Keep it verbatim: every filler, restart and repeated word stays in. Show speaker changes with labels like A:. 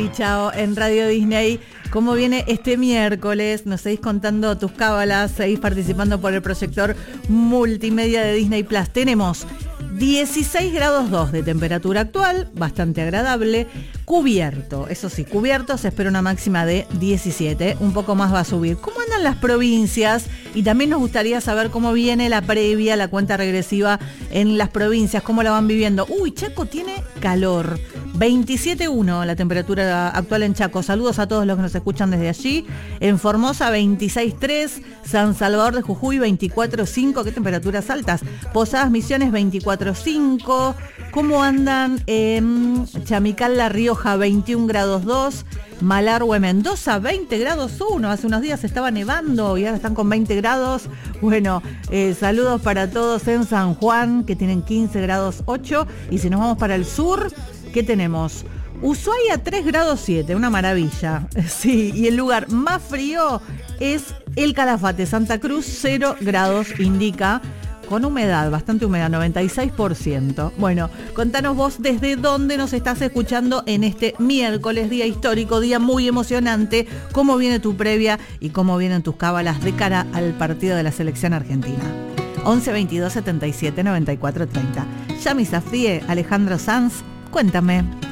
A: Y chao, en Radio Disney, ¿cómo viene este miércoles? Nos seguís contando tus cábalas, seguís participando por el proyector multimedia de Disney Plus. Tenemos dieciséis grados dos de temperatura actual, bastante agradable, cubierto, eso sí, cubierto, se espera una máxima de diecisiete, un poco más va a subir. ¿Cómo andan las provincias? Y también nos gustaría saber cómo viene la previa, la cuenta regresiva en las provincias, cómo la van viviendo. Uy, Chaco tiene calor, veintisiete punto uno la temperatura actual en Chaco. Saludos a todos los que nos escuchan desde allí. En Formosa veintiséis punto tres, San Salvador de Jujuy veinticuatro punto cinco, qué temperaturas altas. Posadas Misiones veinticuatro punto cinco. ¿Cómo andan en Chamical, La Rioja veintiún grados dos? Malargüe, Mendoza veinte grados uno. Hace unos días estaba nevando y ahora están con veinte grados. Bueno, eh, saludos para todos en San Juan, que tienen quince grados ocho. Y si nos vamos para el sur, ¿qué tenemos? Ushuaia tres grados siete, una maravilla. Sí, y el lugar más frío es El Calafate, Santa Cruz, cero grados indica, con humedad, bastante humedad, noventa y seis por ciento. Bueno, contanos vos desde dónde nos estás escuchando en este miércoles, día histórico, día muy emocionante. ¿Cómo viene tu previa y cómo vienen tus cábalas de cara al partido de la selección argentina? once veintidós setenta y siete noventa y cuatro treinta. Yami Safdie, Alejandro Sanz, cuéntame.